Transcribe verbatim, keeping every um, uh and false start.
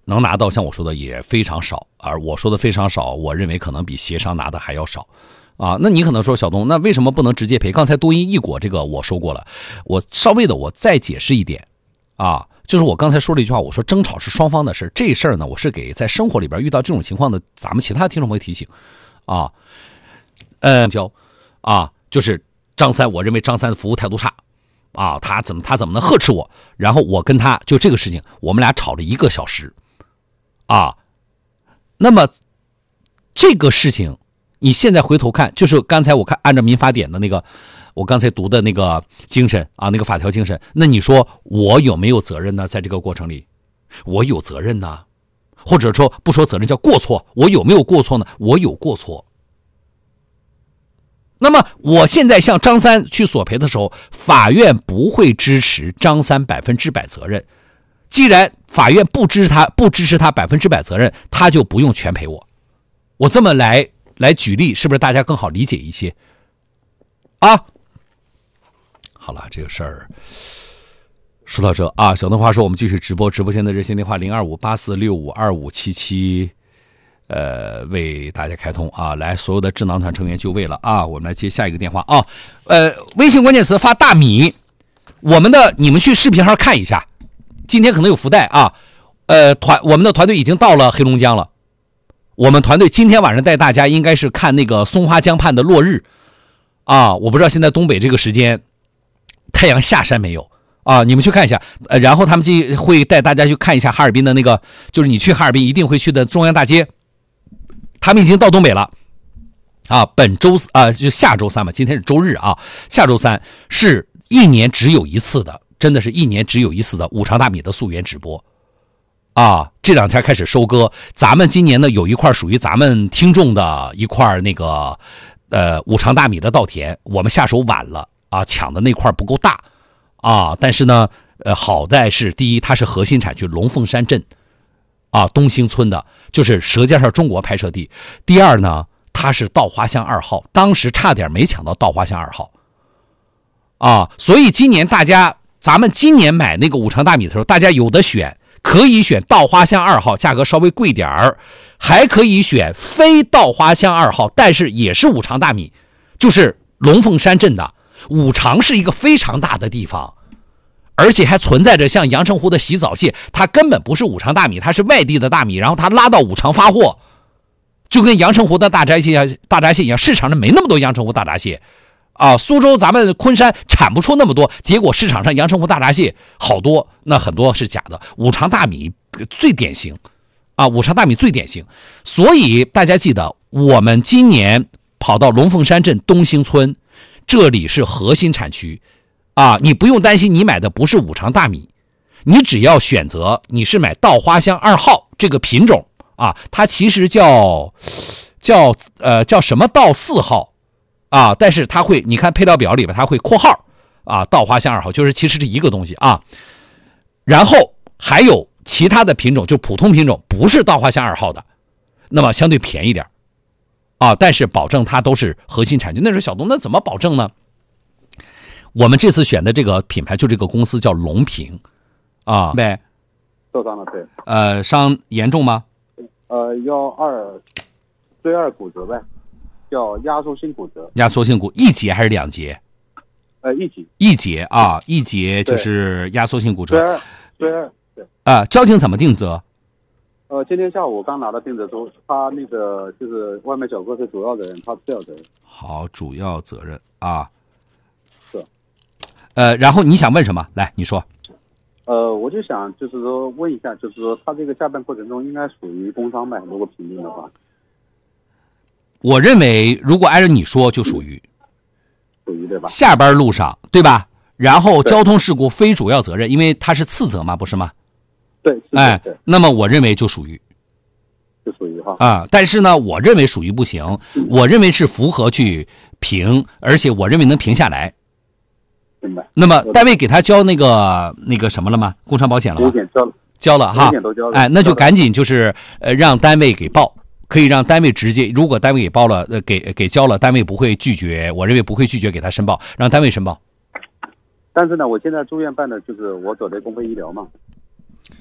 能拿到像我说的也非常少，而我说的非常少，我认为可能比协商拿的还要少。啊，那你可能说小东，那为什么不能直接赔？刚才多因一果这个我说过了，我稍微的我再解释一点啊，就是我刚才说了一句话，我说争吵是双方的事，这事儿呢，我是给在生活里边遇到这种情况的咱们其他听众朋友提醒啊，呃，交啊，就是张三，我认为张三的服务态度差啊，他怎么他怎么能呵斥我？然后我跟他就这个事情，我们俩吵了一个小时啊，那么这个事情。你现在回头看，就是刚才我看按照民法典的那个，我刚才读的那个精神啊，那个法条精神，那你说我有没有责任呢？在这个过程里，我有责任呢，或者说不说责任叫过错，我有没有过错呢？我有过错。那么我现在向张三去索赔的时候，法院不会支持张三百分之百责任。既然法院不支持他，不支持他百分之百责任，他就不用全赔我。我这么来。来举例，是不是大家更好理解一些啊？好了，这个事儿说到这啊，小东话说我们继续直播，直播间的热线电话零二五八四六五二五七七，呃，为大家开通啊！来，所有的智囊团成员就位了啊！我们来接下一个电话啊，呃，微信关键词发大米，我们的你们去视频号看一下，今天可能有福袋啊，呃，团我们的团队已经到了黑龙江了。我们团队今天晚上带大家应该是看那个松花江畔的落日啊，我不知道现在东北这个时间太阳下山没有啊？你们去看一下，呃，然后他们就会带大家去看一下哈尔滨的那个，就是你去哈尔滨一定会去的中央大街，他们已经到东北了啊。本周啊，就下周三嘛，今天是周日啊，下周三是一年只有一次的，真的是一年只有一次的五常大米的溯源直播。啊，这两天开始收割，咱们今年呢有一块属于咱们听众的一块那个呃五常大米的稻田，我们下手晚了啊，抢的那块不够大啊，但是呢，呃，好在是第一，它是核心产区龙凤山镇啊东兴村的，就是《舌尖上中国》拍摄地。第二呢，它是稻花香二号，当时差点没抢到稻花香二号啊，所以今年大家咱们今年买那个五常大米的时候，大家有的选。可以选稻花香二号，价格稍微贵点儿，还可以选非稻花香二号，但是也是五常大米，就是龙凤山镇的。五常是一个非常大的地方，而且还存在着像阳澄湖的洗澡蟹，它根本不是五常大米，它是外地的大米，然后它拉到五常发货，就跟阳澄湖的大闸蟹、大闸蟹一样，市场上没那么多阳澄湖大闸蟹。啊，苏州咱们昆山产不出那么多，结果市场上阳澄湖大闸蟹好多，那很多是假的。五常大米最典型，啊，五常大米最典型。所以大家记得，我们今年跑到龙凤山镇东兴村，这里是核心产区，啊，你不用担心你买的不是五常大米，你只要选择你是买稻花香二号这个品种啊，它其实叫叫呃叫什么稻四号。啊，但是它会，你看配料表里边它会括号啊，稻花香二号，就是其实是一个东西啊。然后还有其他的品种，就普通品种，不是稻花香二号的，那么相对便宜点啊，但是保证它都是核心产区。那时候小东，那怎么保证呢？我们这次选的这个品牌就这个公司叫龙平啊，呗， 受伤了，对， 呃，伤严重吗？ 呃，腰二椎二骨折呗。叫压缩性骨折， 压缩性骨一节还是两节？ 呃，一节， 一节啊，一节就是压缩性骨折。 对二，对二，对。 啊，交警怎么定责？ 呃，今天下午我刚拿到定责书，他那个就是外卖小哥是主要责任，他次要责任。 好，主要责任啊。 是。 呃，然后你想问什么？来，你说。 呃，我就想就是说问一下，就是说他这个下班过程中应该属于工伤呗？如果评定的话。 我认为，如果按照你说，就属于， 属于对吧？ 下班路上，对吧？然后交通事故非主要责任，因为它是次责嘛，不是吗？ 对， 哎，那么我认为就属于， 就属于哈啊。但是呢，我认为属于不行，我认为是符合去评，而且我认为能评下来。 明白。 那么单位给他交那个那个什么了吗？工伤保险了吗？ 交了， 交了哈。 交了哎，那就赶紧就是呃让单位给报。可以让单位直接，如果单位给报了，呃，给给交了，单位不会拒绝，我认为不会拒绝给他申报，让单位申报。 但是呢，我现在住院办的就是我走的公费医疗嘛。